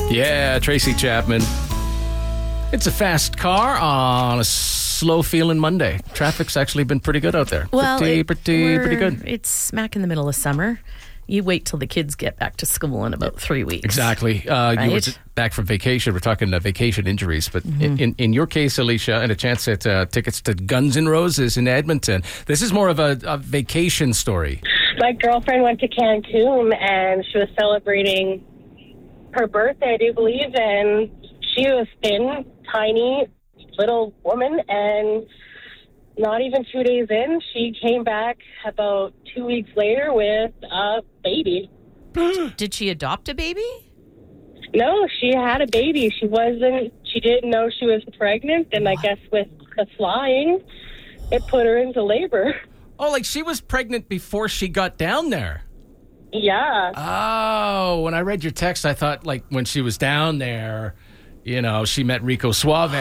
Yeah, Tracy Chapman. It's a fast car on a slow feeling Monday. Traffic's actually been pretty good out there. Well, pretty good. It's smack in the middle of summer. You wait till the kids get back to school in about 3 weeks. Exactly. You were back from vacation. We're talking vacation injuries. But in your case, Alicia, and a chance at tickets to Guns N' Roses in Edmonton, this is more of a vacation story. My girlfriend went to Cancun, and she was celebrating her birthday, I do believe, and she was thin, tiny, little woman, and not even 2 days in, she came back about 2 weeks later with a baby. Did she adopt a baby? No, she had a baby. She didn't know she was pregnant, and I guess with the flying, it put her into labor. Oh, like she was pregnant before she got down there? Yeah. Oh, when I read your text, I thought like when she was down there, she met Rico Suave.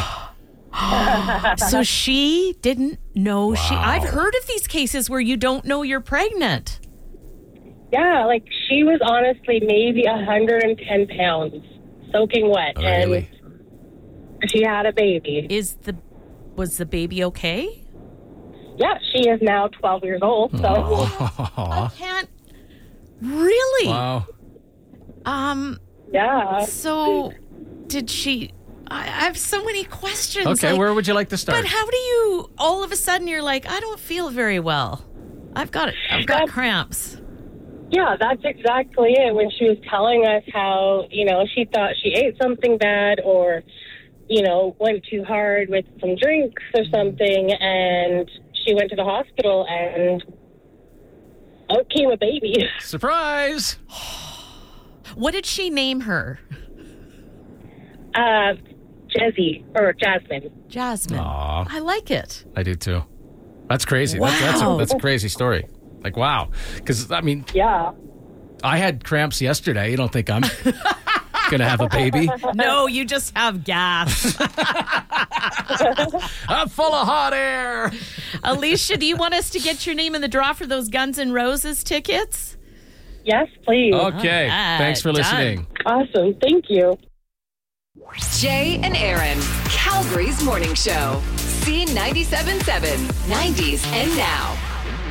So she didn't know Wow. I've heard of these cases where you don't know you're pregnant. Yeah, like she was honestly maybe 110 pounds, soaking wet. Really? And she had a baby. Was the baby okay? Yeah, she is now 12 years old. So I can't. Really? Wow. Yeah. So did she... I have so many questions. Okay, where would you like to start? But how do you, all of a sudden, you're like, I don't feel very well. I've got cramps. Yeah, that's exactly it. When she was telling us how, she thought she ate something bad or, went too hard with some drinks or something, and she went to the hospital, and out came a baby. Surprise! What did she name her? Jasmine. Jasmine. Aww. I like it. I do too. That's crazy. Wow. That's a crazy story. Like, wow. Because, Yeah. I had cramps yesterday. You don't think I'm going to have a baby? No, you just have gas. I'm full of hot air. Alicia, do you want us to get your name in the draw for those Guns N' Roses tickets? Yes, please. Okay. Alright, Thanks for done. listening. Awesome. Thank you. Jay and Aaron, Calgary's morning show. C97.7, 90s and now.